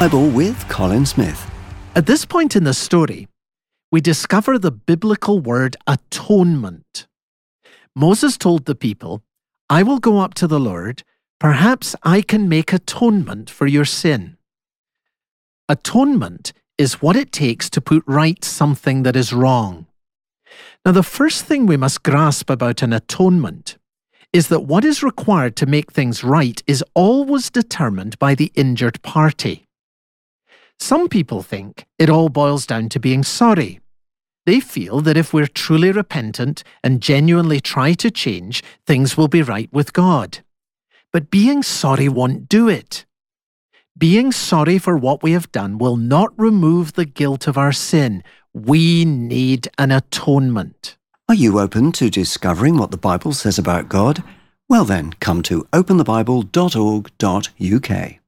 Bible with Colin Smith. At this point in the story, we discover the biblical word atonement. Moses told the people, "I will go up to the Lord. Perhaps I can make atonement for your sin." Atonement is what it takes to put right something that is wrong. Now, the first thing we must grasp about an atonement is that what is required to make things right is always determined by the injured party. Some people think it all boils down to being sorry. They feel that if we're truly repentant and genuinely try to change, things will be right with God. But being sorry won't do it. Being sorry for what we have done will not remove the guilt of our sin. We need an atonement. Are you open to discovering what the Bible says about God? Well then, come to openthebible.org.uk.